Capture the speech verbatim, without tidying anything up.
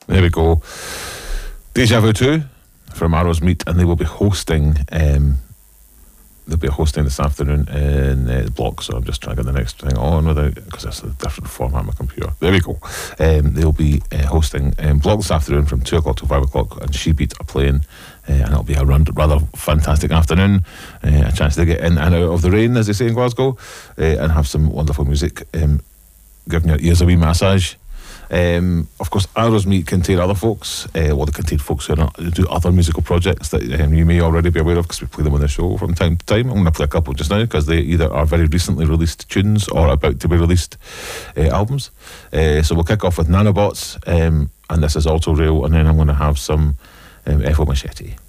There we go. Deja Vu two from Arrows Meet, and they will be hosting. Um, they'll be hosting this afternoon in uh, the block. So I'm just trying to get the next thing on without, because that's a different format on my computer. There we go. Um, they'll be uh, hosting um, block this afternoon from two o'clock to five o'clock, and She Beat are playing. Uh, and it'll be a run, rather fantastic afternoon, uh, a chance to get in and out of the rain, as they say in Glasgow, uh, and have some wonderful music, um, giving your ears a wee massage. Um, of course, Arrows Meet contain other folks, uh, well, they contain folks who are, do other musical projects that um, you may already be aware of, because we play them on the show from time to time. I'm going to play a couple just now, because they either are very recently released tunes or about to be released uh, albums. Uh, so we'll kick off with Nanobots, um, and this is Auto Rail, and then I'm going to have some um, F O Machete.